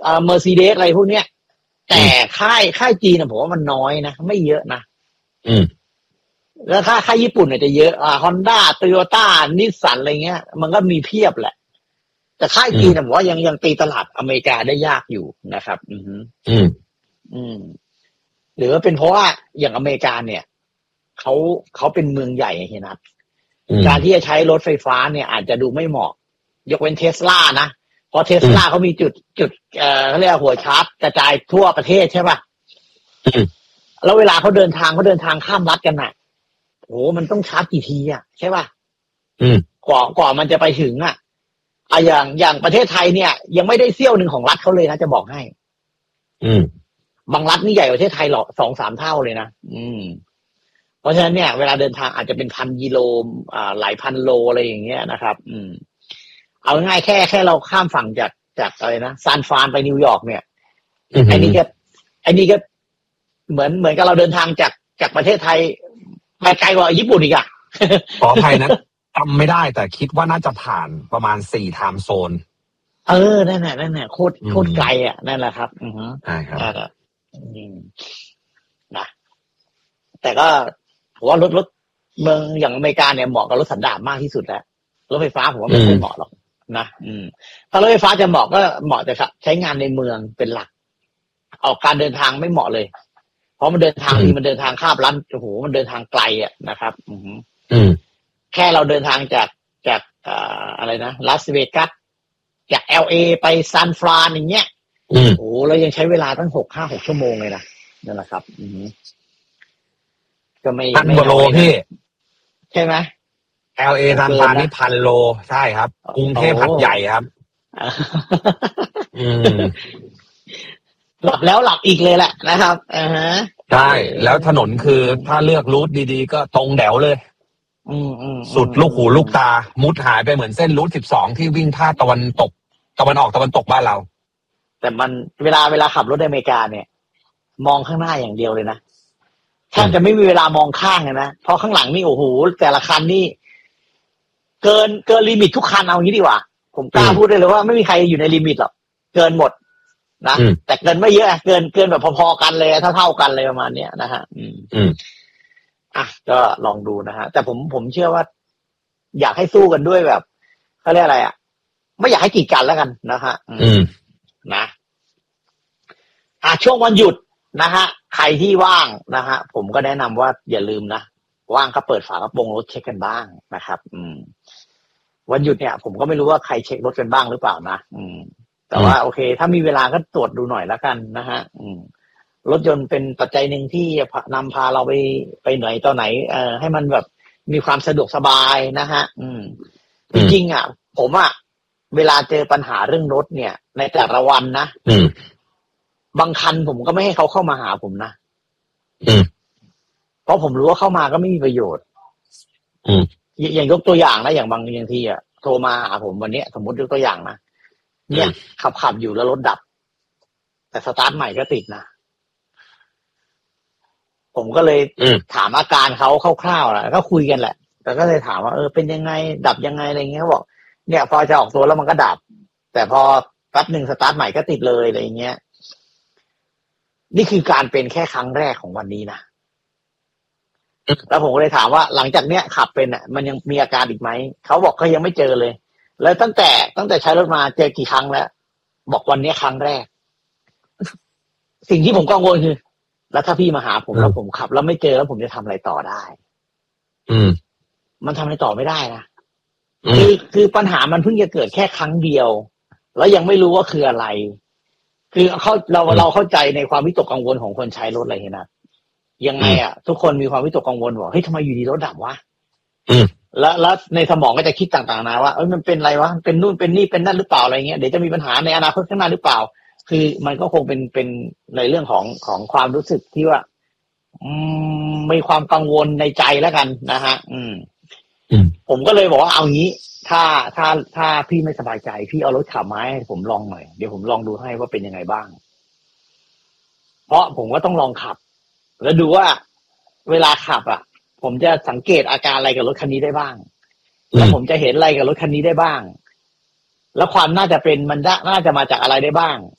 Mercedes อะไรพวกเนี้ยแต่ค่ายจีนผมว่ามันน้อยนะไม่เยอะนะแล้วค่ายญี่ปุ่นเนี่ยจะเยอะHonda Toyota Nissan อะไรเงี้ยมันก็มีเพียบแหละแต่ค่ายจีนผมว่ายังตีตลาดอเมริกาได้ยากอยู่นะครับหรือว่าเป็นเพราะว่าอย่างอเมริกาเนี่ยเขาเป็นเมืองใหญ่เห็นนะการที่จะใช้รถไฟฟ้าเนี่ยอาจจะดูไม่เหมาะยกเว้นเทสลานะเพราะเทสลาเขามีจุดเขาเรียกหัวชาร์จกระจายทั่วประเทศใช่ป่ะแล้วเวลาเขาเดินทางข้ามรัฐกันน่ะโอ้มันต้องชาร์จกี่ทีอ่ะใช่ป่ะกว่ามันจะไปถึงอย่างประเทศไทยเนี่ยยังไม่ได้เสี้ยวหนึ่งของรัฐเขาเลยนะจะบอกให้บางรัฐนี่ใหญ่กว่าประเทศไทยหรอก 2-3 เท่าเลยนะเพราะฉะนั้นเนี่ยเวลาเดินทางอาจจะเป็น1,000 กิโลหลายพันโลอะไรอย่างเงี้ยนะครับเอาง่ายแค่เราข้ามฝั่งจากอะไรนะซานฟรานไปนิวยอร์กเนี่ยไอ้นี่ก็เหมือนกับเราเดินทางจากประเทศไทยไปไกลกว่าญี่ปุ่นอีกอ่ะขออภัยนะจำไม่ได้แต่คิดว่าน่าจะผ่านประมาณ4 ไทม์โซนนั่นแหละโคตรไกลอ่ะนั่นแหละครับใช่ครับนะแต่ก็ผมว่ารถเมืองอย่างอเมริกาเนี่ยเหมาะกับรถสันดาปมากที่สุดแล้วรถไฟฟ้าผมว่าไม่ค่อยเหมาะหรอกนะถ้ารถไฟฟ้าจะเหมาะก็เหมาะแต่ใช้งานในเมืองเป็นหลักออกการเดินทางไม่เหมาะเลยเพราะมันเดินทางมันเดินทางข้ามรัฐโอ้โหมันเดินทางไกลอ่ะนะครับแค่เราเดินทางจากอะไรนะลาสเวกัสจาก LA ไปซานฟรานอย่างเงี้ยโอ้เรายังใช้เวลาตั้ง6 ชั่วโมงเลยนะนั่นแหละครับก็ไม่ 1,000 โลพี่ใช่ไหม LA ซานฟรานนี่1,000 โลใช่ครับกรุงเทพหัดใหญ่ครับหลับแล้วหลับอีกเลยแหละนะครับใช่แล้วถนนคือถ้าเลือกรูทดีๆก็ตรงแถวเลยสุดลูกหูลูกตามุดหายไปเหมือนเส้นรูท12ที่วิ่งภาคตะวันออกตะวันตกบ้านเราแต่มันเวลาขับรถในอเมริกาเนี่ยมองข้างหน้าอย่างเดียวเลยนะแทบจะไม่มีเวลามองข้างเลยนะเพราะข้างหลังนี่โอ้โหแต่ละคันนี่เกินลิมิตทุกคันเอางี้ดีกว่าผมกล้าพูดได้เลยว่าไม่มีใครอยู่ในลิมิตหรอกเกินหมดนะแต่เกินไม่เยอะเกินแบบพอๆกันเลยเท่ากันเลยประมาณเนี้ยนะฮะก็ลองดูนะฮะแต่ผมเชื่อว่าอยากให้สู้กันด้วยแบบเขาเรียกอะไรไม่อยากให้กีดกันแล้วกันนะฮะนะช่วงวันหยุดนะฮะใครที่ว่างนะฮะผมก็แนะนำว่าอย่าลืมนะว่างก็เปิดฝากระโปรงรถเช็คกันบ้างนะครับวันหยุดเนี่ยผมก็ไม่รู้ว่าใครเช็ครถกันบ้างหรือเปล่านะแต่ว่าโอเคถ้ามีเวลาก็ตรวจดูหน่อยแล้วกันนะฮะรถยนต์เป็นปัจจัยหนึ่งที่นำพาเราไปไหนต่อไหนให้มันแบบมีความสะดวกสบายนะฮะจริงๆผมเวลาเจอปัญหาเรื่องรถเนี่ยในแต่ละวันนะบางคันผมก็ไม่ให้เขาเข้ามาหาผมนะเพราะผมรู้ว่าเข้ามาก็ไม่มีประโยชน์อย่างยกตัวอย่างนะอย่างบางทีโทรมาหาผมวันนี้สมมติยกตัวอย่างนะเนี่ยขับอยู่แล้วรถดับแต่สตาร์ทใหม่ก็ติดนะผมก็เลยถามอาการเขาคร่าวๆแหละก็คุยกันแหละแต่ก็เลยถามว่าเป็นยังไงดับยังไงอะไรเงี้ยเขาบอกเนี่ยพอจะออกตัวแล้วมันก็ดับแต่พอแป๊บหนึ่งสตาร์ทใหม่ก็ติดเลยอะไรเงี้ยนี่คือการเป็นแค่ครั้งแรกของวันนี้นะแล้วผมก็เลยถามว่าหลังจากเนี้ยขับเป็นมันยังมีอาการอีกไหมเขาบอกเขายังไม่เจอเลยแล้วตั้งแต่ใช้รถมาเจอกี่ครั้งแล้วบอกวันนี้ครั้งแรกสิ่งที่ผมกังวลคือแล้วถ้าพี่มาหาผมแล้วผมขับแล้วไม่เจอแล้วผมจะทำอะไรต่อได้มันทำอะไรต่อไม่ได้นะคือปัญหามันเพิ่งจะเกิดแค่ครั้งเดียวแล้วยังไม่รู้ว่าคืออะไรคือเราเข้าใจในความวิตกกังวลของคนใช้รถอะไรเห็นนะยังไงทุกคนมีความวิตกกังวลว่าเฮ้ยทำไมอยู่ดีรถดับวะแล้วในสมองก็จะคิดต่างๆนะว่ามันเป็นอะไรวะเป็นนู่นเป็นนี่เป็นนั่นหรือเปล่าอะไรเงี้ยเดี๋ยวจะมีปัญหาในอนาคตข้างหน้าหรือเปล่าคือมันก็คงเป็นในเรื่องของความรู้สึกที่ว่ามีความกังวลในใจแล้วกันนะฮะผมก็เลยบอกว่าเอางี้ถ้าพี่ไม่สบายใจพี่เอารถขับมาให้ผมลองหน่อยเดี๋ยวผมลองดูให้ว่าเป็นยังไงบ้างเพราะผมก็ต้องลองขับแล้วดูว่าเวลาขับผมจะสังเกตอาการอะไรกับรถคันนี้ได้บ้างแล้วผมจะเห็นอะไรกับรถคันนี้ได้บ้างแล้วความน่าจะเป็นมันน่าจะมาจากอะไรได้บ้าง